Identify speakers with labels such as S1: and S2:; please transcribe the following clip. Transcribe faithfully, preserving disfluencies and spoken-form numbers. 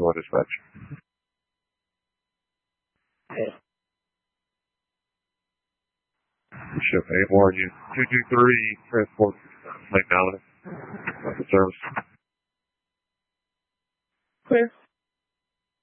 S1: one dispatch.
S2: Yeah.
S1: Ship A more you two two three transport Lake Valley. Service.
S2: Clear.